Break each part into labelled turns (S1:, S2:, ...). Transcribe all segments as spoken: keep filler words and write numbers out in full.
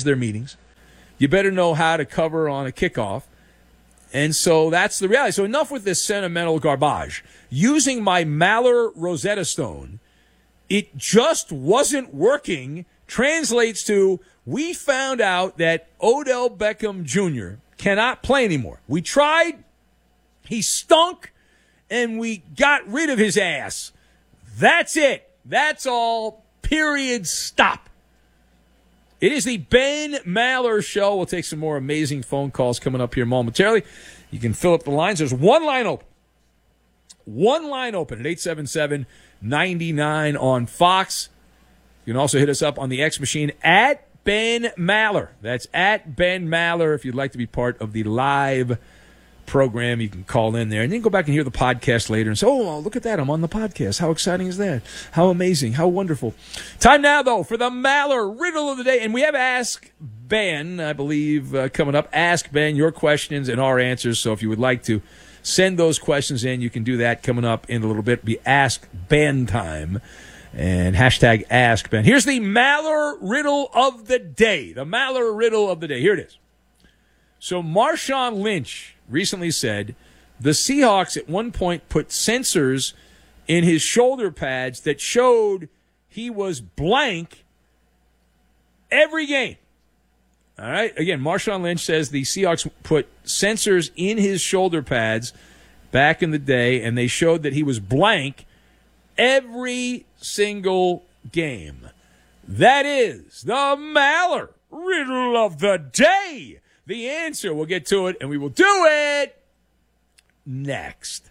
S1: manage their meetings. You better know how to cover on a kickoff. And so that's the reality. So enough with this sentimental garbage. Using my Maller Rosetta Stone, it just wasn't working, translates to we found out that Odell Beckham Junior cannot play anymore. We tried, he stunk, and we got rid of his ass. That's it. That's all. Period. Stop. It is the Ben Maller Show. We'll take some more amazing phone calls coming up here momentarily. You can fill up the lines. There's one line open. One line open at eight seven seven, nine nine on Fox. You can also hit us up on the X machine at Ben Maller. That's at Ben Maller. If you'd like to be part of the live program, you can call in there. And then go back and hear the podcast later and say, oh, look at that. I'm on the podcast. How exciting is that? How amazing. How wonderful. Time now, though, for the Maller Riddle of the Day. And we have Ask Ben, I believe, uh, coming up. Ask Ben your questions and our answers. So if you would like to send those questions in, you can do that coming up in a little bit. It'll be Ask Ben time. And hashtag Ask Ben. Here's the Maller Riddle of the Day. The Maller Riddle of the Day. Here it is. So Marshawn Lynch recently said the Seahawks at one point put sensors in his shoulder pads that showed he was blank every game. All right. Again, Marshawn Lynch says the Seahawks put sensors in his shoulder pads back in the day, and they showed that he was blank every single game. That is the Maller Riddle of the Day. The answer, we'll get to it, and we will do it next.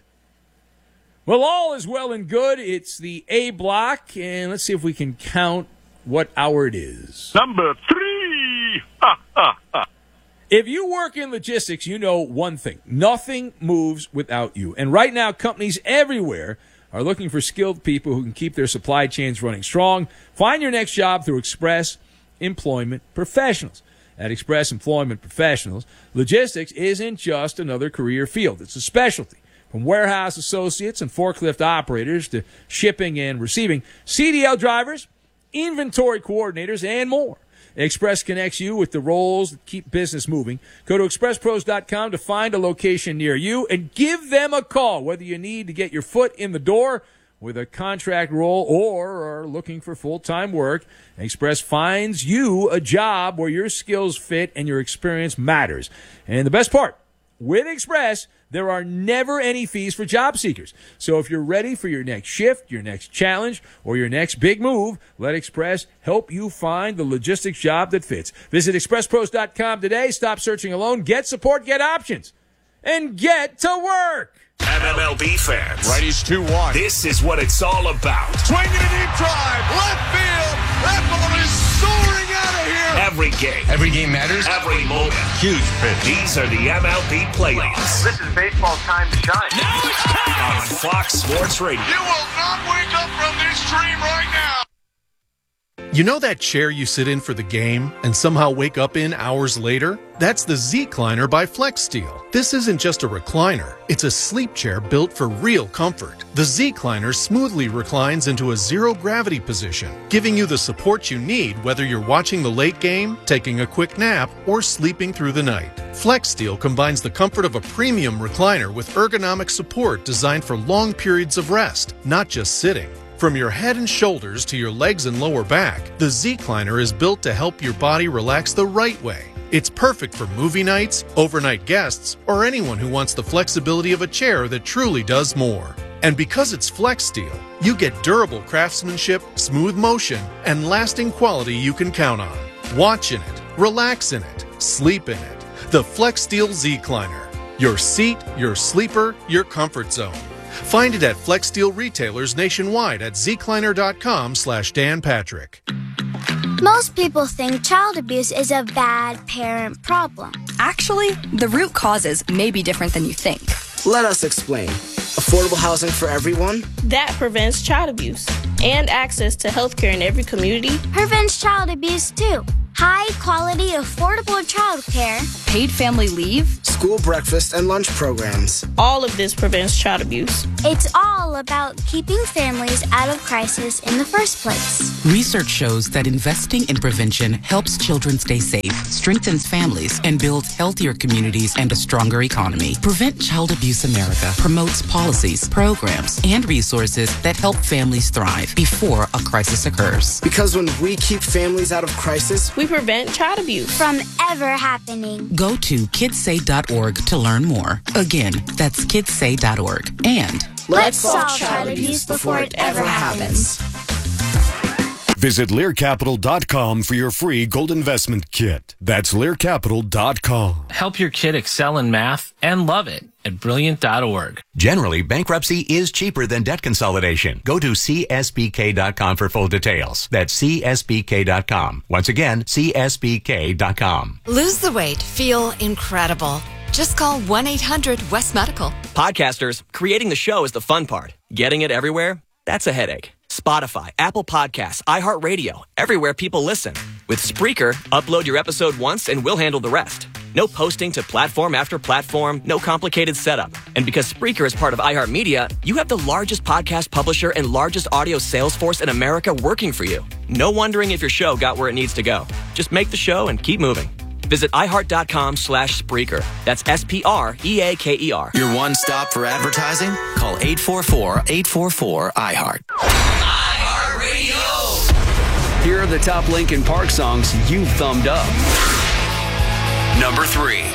S1: Well, all is well and good. It's the A block, and let's see if we can count what hour it is.
S2: Number three. Ha, ha, ha.
S1: If you work in logistics, you know one thing. Nothing moves without you. And right now, companies everywhere are looking for skilled people who can keep their supply chains running strong. Find your next job through Express Employment Professionals. At Express Employment Professionals, logistics isn't just another career field. It's a specialty. From warehouse associates and forklift operators to shipping and receiving, C D L drivers, inventory coordinators, and more. Express connects you with the roles that keep business moving. Go to express pros dot com to find a location near you and give them a call, whether you need to get your foot in the door with a contract role or are looking for full-time work. Express finds you a job where your skills fit and your experience matters. And the best part, with Express, there are never any fees for job seekers. So if you're ready for your next shift, your next challenge, or your next big move, let Express help you find the logistics job that fits. Visit express pros dot com today. Stop searching alone. Get support, get options, and get to work.
S3: M L B fans,
S2: Righties two one.
S3: This is what it's all about.
S2: Swinging a deep drive. Left field. That ball is soaring out of here.
S3: Every game.
S4: Every game matters.
S3: Every moment.
S4: Huge pitch.
S3: These are the M L B playoffs.
S5: This is baseball's time to shine.
S3: Now it's time on Fox Sports Radio.
S2: You will not wake up from this dream right now.
S6: You know that chair you sit in for the game and somehow wake up in hours later? That's the Z-Cliner by FlexSteel. This isn't just a recliner. It's a sleep chair built for real comfort. The Z-Cliner smoothly reclines into a zero-gravity position, giving you the support you need whether you're watching the late game, taking a quick nap, or sleeping through the night. FlexSteel combines the comfort of a premium recliner with ergonomic support designed for long periods of rest, not just sitting. From your head and shoulders to your legs and lower back, the Z-Cliner is built to help your body relax the right way. It's perfect for movie nights, overnight guests, or anyone who wants the flexibility of a chair that truly does more. And because it's FlexSteel, you get durable craftsmanship, smooth motion, and lasting quality you can count on. Watch in it, relax in it, sleep in it. The FlexSteel Z-Cliner. Your seat, your sleeper, your comfort zone. Find it at FlexSteel retailers nationwide at zcliner.com slash Dan Patrick.
S7: Most people think child abuse is a bad parent problem.
S8: Actually, the root causes may be different than you think.
S9: Let us explain. Affordable housing for everyone?
S10: That prevents child abuse. And access to health care in every community.
S7: Prevents child abuse too. High quality, affordable childcare,
S8: paid family leave,
S9: school breakfast and lunch programs.
S10: All of this prevents child abuse.
S7: it's all about keeping families out of crisis in the first place.
S4: Research shows that investing in prevention helps children stay safe, strengthens families, and builds healthier communities and a stronger economy. Prevent Child Abuse America promotes policies, programs, and resources that help families thrive before a crisis occurs.
S9: Because when we keep families out of crisis,
S10: We prevent child abuse.
S7: From ever happening.
S4: Go to kids say dot org to learn more. Again, that's kids say dot org. And
S7: Let's solve child abuse before it ever happens.
S5: Visit Lear Capital dot com for your free gold investment kit. That's Lear Capital dot com.
S11: Help your kid excel in math and love it at Brilliant dot org.
S12: Generally, bankruptcy is cheaper than debt consolidation. Go to C S B K dot com for full details. That's C S B K dot com. Once again, C S B K dot com.
S13: Lose the weight. Feel incredible. Just call one eight hundred West Medical.
S14: Podcasters, creating the show is the fun part. Getting it everywhere? That's a headache. Spotify, Apple Podcasts, iHeartRadio, everywhere people listen. With Spreaker, upload your episode once and we'll handle the rest. No posting to platform after platform, no complicated setup. And because Spreaker is part of iHeartMedia, you have the largest podcast publisher and largest audio sales force in America working for you. No wondering if your show got where it needs to go. Just make the show and keep moving. Visit iHeart.com slash Spreaker. That's S P R E A K E R.
S15: Your one stop for advertising? Call eight four four, eight four four, I heart.
S16: Here are the top Linkin Park songs you've thumbed up.
S3: Number three.